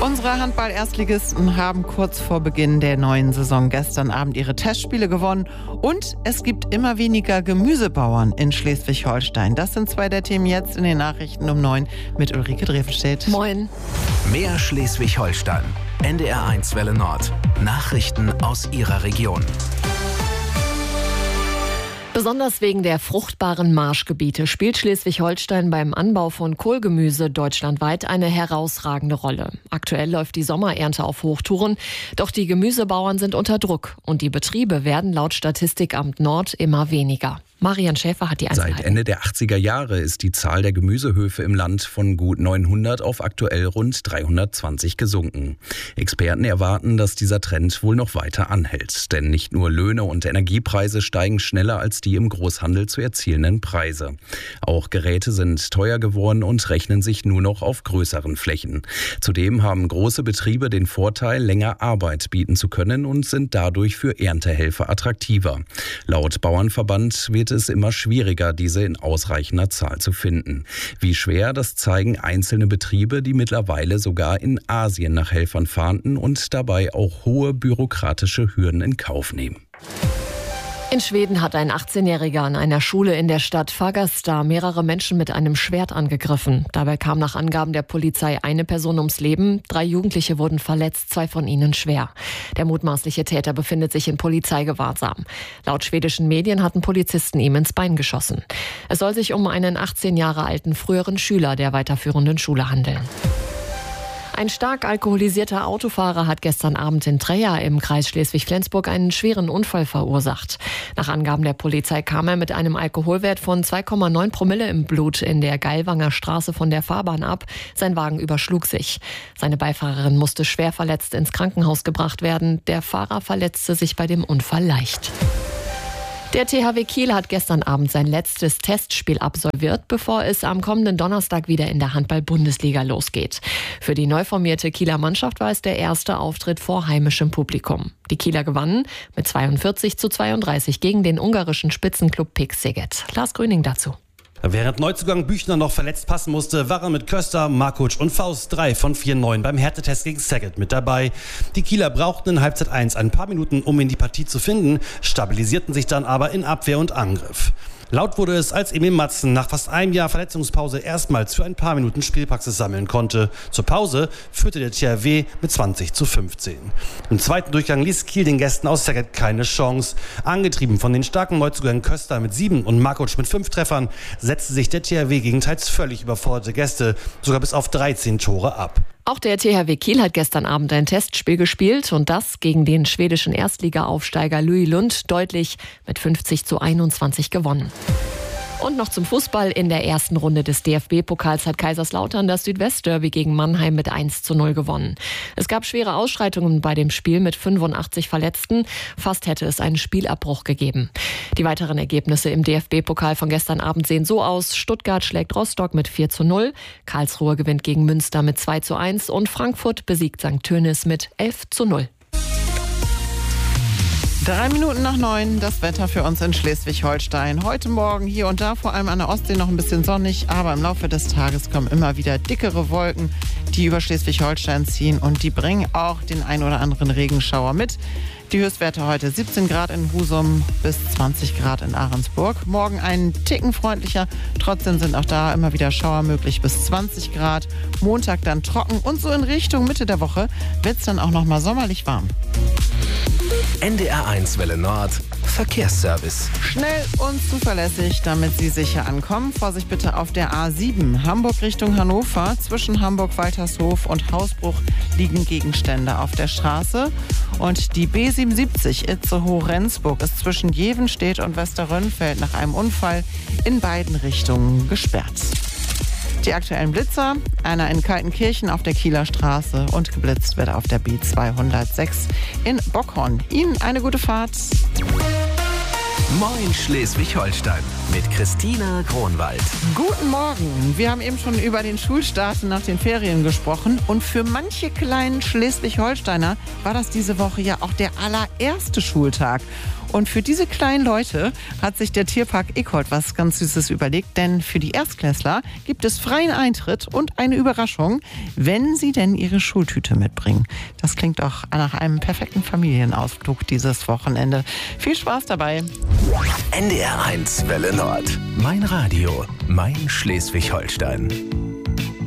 Unsere Handball-Erstligisten haben kurz vor Beginn der neuen Saison gestern Abend ihre Testspiele gewonnen. Und es gibt immer weniger Gemüsebauern in Schleswig-Holstein. Das sind zwei der Themen jetzt in den Nachrichten um 9 mit Ulrike Drevenstedt. Moin. Mehr Schleswig-Holstein. NDR1 Welle Nord. Nachrichten aus Ihrer Region. Besonders wegen der fruchtbaren Marschgebiete spielt Schleswig-Holstein beim Anbau von Kohlgemüse deutschlandweit eine herausragende Rolle. Aktuell läuft die Sommerernte auf Hochtouren, doch die Gemüsebauern sind unter Druck und die Betriebe werden laut Statistikamt Nord immer weniger. Marian Schäfer hat die Einzelheiten. Seit Ende der 80er Jahre ist die Zahl der Gemüsehöfe im Land von gut 900 auf aktuell rund 320 gesunken. Experten erwarten, dass dieser Trend wohl noch weiter anhält. Denn nicht nur Löhne und Energiepreise steigen schneller als die im Großhandel zu erzielenden Preise. Auch Geräte sind teuer geworden und rechnen sich nur noch auf größeren Flächen. Zudem haben große Betriebe den Vorteil, länger Arbeit bieten zu können und sind dadurch für Erntehelfer attraktiver. Laut Bauernverband wird es immer schwieriger, diese in ausreichender Zahl zu finden. Wie schwer, das zeigen einzelne Betriebe, die mittlerweile sogar in Asien nach Helfern fahnden und dabei auch hohe bürokratische Hürden in Kauf nehmen. In Schweden hat ein 18-Jähriger an einer Schule in der Stadt Fagersta mehrere Menschen mit einem Schwert angegriffen. Dabei kam nach Angaben der Polizei eine Person ums Leben, 3 Jugendliche wurden verletzt, 2 von ihnen schwer. Der mutmaßliche Täter befindet sich in Polizeigewahrsam. Laut schwedischen Medien hatten Polizisten ihm ins Bein geschossen. Es soll sich um einen 18 Jahre alten früheren Schüler der weiterführenden Schule handeln. Ein stark alkoholisierter Autofahrer hat gestern Abend in Treja im Kreis Schleswig-Flensburg einen schweren Unfall verursacht. Nach Angaben der Polizei kam er mit einem Alkoholwert von 2,9 Promille im Blut in der Geilwanger Straße von der Fahrbahn ab. Sein Wagen überschlug sich. Seine Beifahrerin musste schwer verletzt ins Krankenhaus gebracht werden. Der Fahrer verletzte sich bei dem Unfall leicht. Der THW Kiel hat gestern Abend sein letztes Testspiel absolviert, bevor es am kommenden Donnerstag wieder in der Handball-Bundesliga losgeht. Für die neu formierte Kieler Mannschaft war es der erste Auftritt vor heimischem Publikum. Die Kieler gewannen mit 42:32 gegen den ungarischen Spitzenklub PIK Szeged. Lars Grüning dazu. Während Neuzugang Büchner noch verletzt passen musste, waren mit Köster, Markuc und Faust 3 von 4 Neuen beim Härtetest gegen Szeged mit dabei. Die Kieler brauchten in Halbzeit 1 ein paar Minuten, um in die Partie zu finden, stabilisierten sich dann aber in Abwehr und Angriff. Laut wurde es, als Emil Matzen nach fast einem Jahr Verletzungspause erstmals für ein paar Minuten Spielpraxis sammeln konnte. Zur Pause führte der THW mit 20:15. Im zweiten Durchgang ließ Kiel den Gästen aus Szeged keine Chance. Angetrieben von den starken Neuzugängen Köster mit 7 und Markuc mit 5 Treffern, setzte sich der THW gegen teils völlig überforderte Gäste sogar bis auf 13 Tore ab. Auch der THW Kiel hat gestern Abend ein Testspiel gespielt und das gegen den schwedischen Erstliga-Aufsteiger Louis Lund deutlich mit 50:21 gewonnen. Und noch zum Fußball. In der ersten Runde des DFB-Pokals hat Kaiserslautern das Südwestderby gegen Mannheim mit 1:0 gewonnen. Es gab schwere Ausschreitungen bei dem Spiel mit 85 Verletzten. Fast hätte es einen Spielabbruch gegeben. Die weiteren Ergebnisse im DFB-Pokal von gestern Abend sehen so aus. Stuttgart schlägt Rostock mit 4:0, Karlsruhe gewinnt gegen Münster mit 2:1 und Frankfurt besiegt St. Tönis mit 11:0. 3 Minuten nach 9, das Wetter für uns in Schleswig-Holstein. Heute Morgen hier und da, vor allem an der Ostsee, noch ein bisschen sonnig, aber im Laufe des Tages kommen immer wieder dickere Wolken, die über Schleswig-Holstein ziehen und die bringen auch den ein oder anderen Regenschauer mit. Die Höchstwerte heute 17 Grad in Husum bis 20 Grad in Ahrensburg. Morgen einen Ticken freundlicher, trotzdem sind auch da immer wieder Schauer möglich bis 20 Grad. Montag dann trocken und so in Richtung Mitte der Woche wird es dann auch noch mal sommerlich warm. NDR1 Welle Nord. Verkehrsservice. Schnell und zuverlässig, damit Sie sicher ankommen. Vorsicht bitte auf der A7 Hamburg Richtung Hannover. Zwischen Hamburg-Waltershof und Hausbruch liegen Gegenstände auf der Straße. Und die B77 Itzehoe-Rendsburg ist zwischen Jevenstedt und Westerrönfeld nach einem Unfall in beiden Richtungen gesperrt. Die aktuellen Blitzer, einer in Kaltenkirchen auf der Kieler Straße und geblitzt wird auf der B206 in Bockhorn. Ihnen eine gute Fahrt. Moin Schleswig-Holstein mit Christina Kronwald. Guten Morgen. Wir haben eben schon über den Schulstart nach den Ferien gesprochen. Und für manche kleinen Schleswig-Holsteiner war das diese Woche ja auch der allererste Schultag. Und für diese kleinen Leute hat sich der Tierpark Eckholt was ganz Süßes überlegt, denn für die Erstklässler gibt es freien Eintritt und eine Überraschung, wenn sie denn ihre Schultüte mitbringen. Das klingt doch nach einem perfekten Familienausflug dieses Wochenende. Viel Spaß dabei. NDR 1 Welle Nord. Mein Radio, mein Schleswig-Holstein.